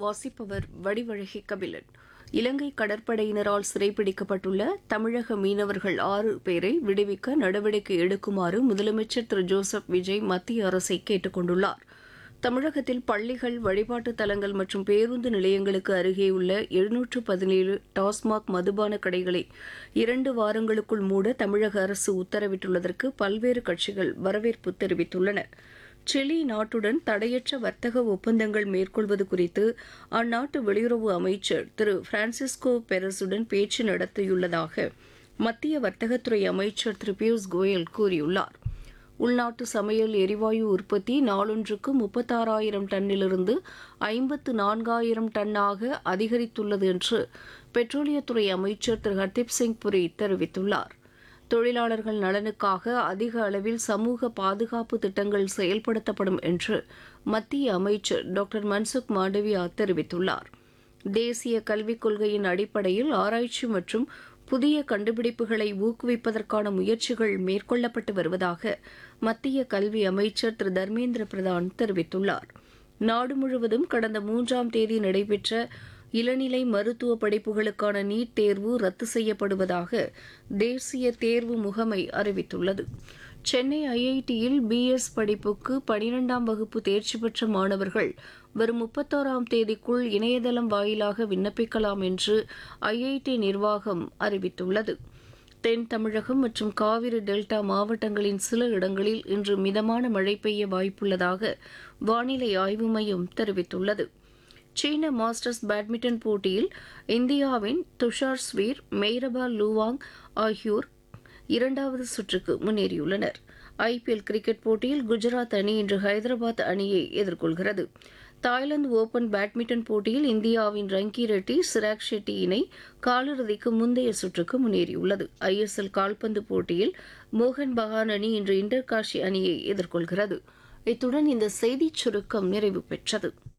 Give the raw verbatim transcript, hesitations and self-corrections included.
வாசிப்பவர் வடிவழகி கபிலன். இலங்கை கடற்படையினரால் சிறைப்பிடிக்கப்பட்டுள்ள தமிழக மீனவர்கள் ஆறு பேரை விடுவிக்க நடவடிக்கை எடுக்குமாறு முதலமைச்சர் திரு ஜோசப் விஜய் மத்திய அரசை கேட்டுக் கொண்டுள்ளார். தமிழகத்தில் பள்ளிகள், வழிபாட்டுத் தலங்கள் மற்றும் பேருந்து நிலையங்களுக்கு அருகேயுள்ள எழுநூற்று பதினேழு டாஸ்மாக் மதுபான கடைகளை இரண்டு வாரங்களுக்குள் மூட தமிழக அரசு உத்தரவிட்டுள்ளதற்கு பல்வேறு கட்சிகள் வரவேற்பு தெரிவித்துள்ளன. சிலி நாட்டுடன் தடையற்ற வர்த்தக ஒப்பந்தங்கள் மேற்கொள்வது குறித்து அந்நாட்டு வெளியுறவு அமைச்சர் திரு பிரான்சிஸ்கோ பெரஸுடன் பேச்சு நடத்தியுள்ளதாக மத்திய வர்த்தகத்துறை அமைச்சர் திரு பியூஷ் கோயல் கூறியுள்ளார். உள்நாட்டு சமையல் எரிவாயு உற்பத்தி நாளொன்றுக்கு முப்பத்தாறாயிரம் டன்னிலிருந்து ஐம்பத்து நான்காயிரம் டன்னாக அதிகரித்துள்ளது என்று பெட்ரோலியத்துறை அமைச்சர் திரு ஹர்தீப் சிங் புரி தெரிவித்துள்ளார். தொழிலாளர்கள் நலனுக்காக அதிக அளவில் சமூக பாதுகாப்பு திட்டங்கள் செயல்படுத்தப்படும் என்று மத்திய அமைச்சர் டாக்டர் மன்சுக் மாண்டவியா தெரிவித்துள்ளார். தேசிய கல்விக் கொள்கையின் அடிப்படையில் ஆராய்ச்சி மற்றும் புதிய கண்டுபிடிப்புகளை ஊக்குவிப்பதற்கான முயற்சிகள் மேற்கொள்ளப்பட்டு வருவதாக மத்திய கல்வி அமைச்சர் திரு தர்மேந்திர பிரதான் தெரிவித்துள்ளார். நாடு முழுவதும் கடந்த மூன்றாம் தேதி நடைபெற்ற இளநிலை மருத்துவ படிப்புகளுக்கான நீட் தேர்வு ரத்து செய்யப்படுவதாக தேசிய தேர்வு முகமை அறிவித்துள்ளது. சென்னை ஐஐடியில் பிஎஸ் படிப்புக்கு பனிரெண்டாம் வகுப்பு தேர்ச்சி பெற்ற மாணவர்கள் வரும் முப்பத்தோராம் தேதிக்குள் இணையதளம் வாயிலாக விண்ணப்பிக்கலாம் என்று ஐஐடி நிர்வாகம் அறிவித்துள்ளது. தென் தமிழகம் மற்றும் காவிரி டெல்டா மாவட்டங்களின் சில இடங்களில் இன்று மிதமான மழை பெய்ய வாய்ப்புள்ளதாக வானிலை ஆய்வு மையம் தெரிவித்துள்ளது. சீன மாஸ்டர்ஸ் பேட்மிண்டன் போட்டியில் இந்தியாவின் துஷார் ஸ்வீர், மெய்ரபா லூவாங் ஆகியோர் இரண்டாவது சுற்றுக்கு முன்னேறியுள்ளனர். ஐபிஎல் கிரிக்கெட் போட்டியில் குஜராத் அணி இன்று ஹைதராபாத் அணியை எதிர்கொள்கிறது. தாய்லாந்து ஓபன் பேட்மிண்டன் போட்டியில் இந்தியாவின் ரங்கி ரெட்டி, சிராக் ஷெட்டி இணை காலிறுதிக்கு முந்தைய சுற்றுக்கு முன்னேறியுள்ளது. ஐஎஸ்எல் கால்பந்து போட்டியில் மோகன் பகான் அணி இன்று இன்டர்காஷி அணியை எதிர்கொள்கிறது. இத்துடன் இந்த செய்திச் சுருக்கம் நிறைவு பெற்றது.